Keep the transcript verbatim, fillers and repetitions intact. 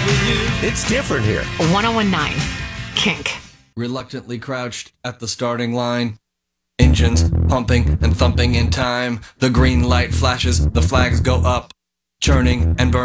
It's different here. ten nineteen Kink. Reluctantly crouched at the starting line. Engines pumping and thumping in time. The green light flashes, the flags go up. Churning and burning.